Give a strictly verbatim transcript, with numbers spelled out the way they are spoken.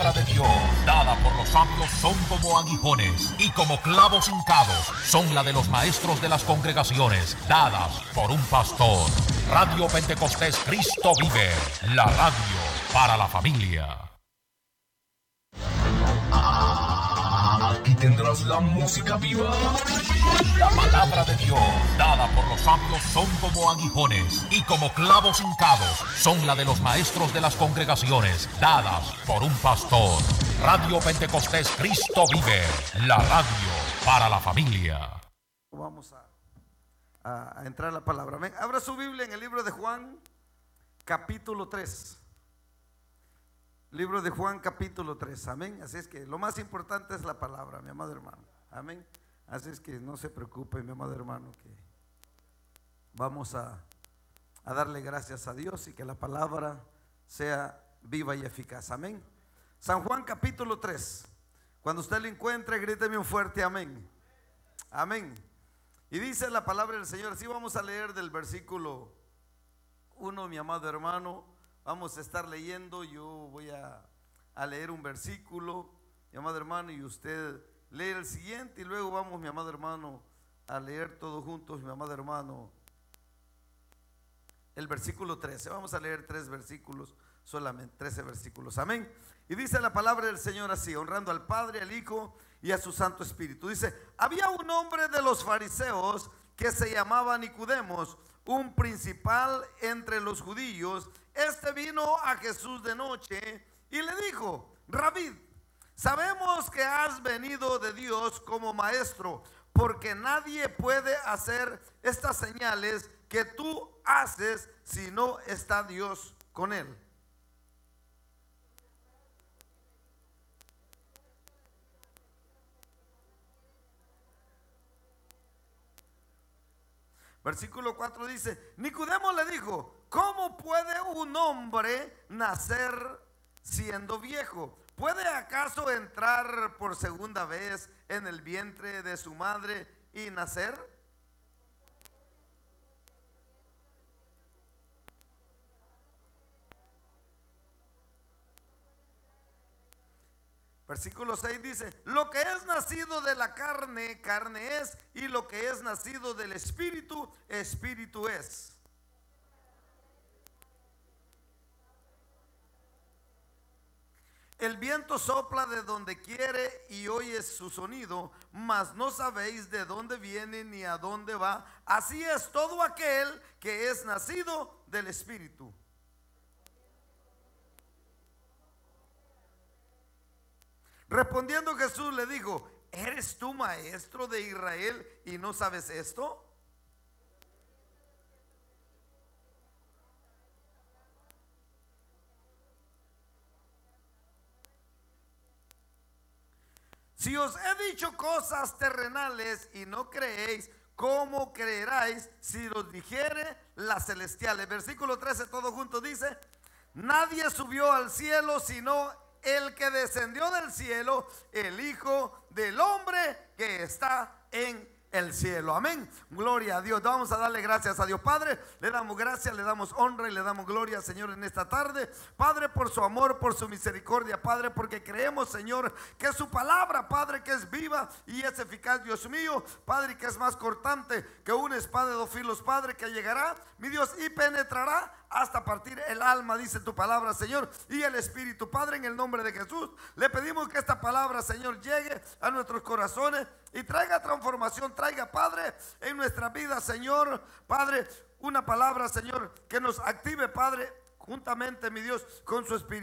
palabra de Dios, dada por los sabios, son como aguijones y como clavos hincados, son la de los maestros de las congregaciones, dadas por un pastor. Radio Pentecostés Cristo Vive, la radio para la familia. Aquí tendrás la música viva. La palabra de Dios, dada por los sabios, son como aguijones y como clavos hincados, son la de los maestros de las congregaciones, dadas por un pastor. Radio Pentecostés Cristo Vive, la radio para la familia. Vamos a, a, a entrar a la palabra. Amén. Abra su Biblia en el libro de Juan, capítulo tres. Libro de Juan, capítulo tres. Amén. Así es que lo más importante es la palabra, mi amado hermano. Amén. Así es que no se preocupe, mi amado hermano, que vamos a, a darle gracias a Dios y que la palabra sea viva y eficaz. Amén. San Juan, capítulo tres. Cuando usted lo encuentre, gríteme un fuerte amén. Amén. Y dice la palabra del Señor. Así vamos a leer del versículo uno, mi amado hermano. Vamos a estar leyendo. Yo voy a, a leer un versículo, mi amado hermano, y usted lee el siguiente. Y luego vamos, mi amado hermano, a leer todos juntos, mi amado hermano, el versículo trece. Vamos a leer tres versículos, solamente trece versículos. Amén. Y dice la palabra del Señor así, honrando al Padre, al Hijo y a su Santo Espíritu. Dice: había un hombre de los fariseos que se llamaba Nicodemos, un principal entre los judíos. Este vino a Jesús de noche y le dijo: Rabí, sabemos que has venido de Dios como maestro, porque nadie puede hacer estas señales que tú haces si no está Dios con él. Versículo cuatro dice: Nicodemo le dijo: ¿cómo puede un hombre nacer siendo viejo? ¿Puede acaso entrar por segunda vez en el vientre de su madre y nacer? Versículo seis dice: lo que es nacido de la carne, carne es, y lo que es nacido del espíritu, espíritu es. El viento sopla de donde quiere y oyes su sonido, mas no sabéis de dónde viene ni a dónde va. Así es todo aquel que es nacido del espíritu. Respondiendo Jesús le dijo: ¿eres tú maestro de Israel y no sabes esto? Si os he dicho cosas terrenales y no creéis, ¿cómo creeráis si los dijere las celestiales? Versículo trece, todo junto dice: nadie subió al cielo sino el que descendió del cielo, el Hijo del Hombre que está en el cielo. Amén. Gloria a Dios. Vamos a darle gracias a Dios. Padre, le damos gracias, le damos honra y le damos gloria, Señor, en esta tarde. Padre, por su amor, por su misericordia, Padre, porque creemos, Señor, que su palabra, Padre, que es viva y es eficaz, Dios mío, Padre, que es más cortante que una espada de dos filos, Padre, que llegará, mi Dios, y penetrará hasta partir el alma, dice tu palabra, Señor, y el espíritu. Padre, en el nombre de Jesús, le pedimos que esta palabra, Señor, llegue a nuestros corazones y traiga transformación, traiga, Padre, en nuestra vida, Señor, Padre, una palabra, Señor, que nos active, Padre, juntamente, mi Dios, con su espíritu.